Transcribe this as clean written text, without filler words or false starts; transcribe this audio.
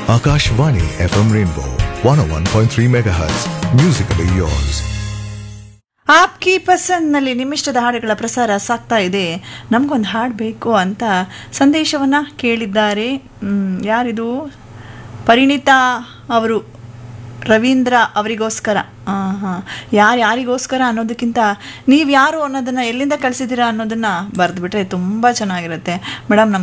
Akashvani FM Rainbow 101.3 MHz. Musically yours. Aapki ಪಸಂದ್ನಲ್ಲಿ ನಿಮ್ಮಿಷ್ಟದ ಹಾಡುಗಳ ಪ್ರಸಾರ ಸಾಗ್ತಾ ಇದೆ. ನಮಗೊಂದು ಹಾಡು ಬೇಕು ಅಂತ ಸಂದೇಶವನ್ನು ಕೇಳಿದ್ದಾರೆ. ಯಾರಿದು? ಪರಿಣಿತಾ ಅವರು ರವೀಂದ್ರ ಅವರಿಗೋಸ್ಕರ. ಯಾರಿಗೋಸ್ಕರ ಅನ್ನೋದಕ್ಕಿಂತ ನೀವು ಯಾರು ಅನ್ನೋದನ್ನು ಎಲ್ಲಿಂದ ಕಳಿಸಿದ್ದೀರಾ ಅನ್ನೋದನ್ನು ಬರೆದುಬಿಟ್ರೆ ತುಂಬ ಚೆನ್ನಾಗಿರುತ್ತೆ. ಮೇಡಮ್, ನಮ್ಮ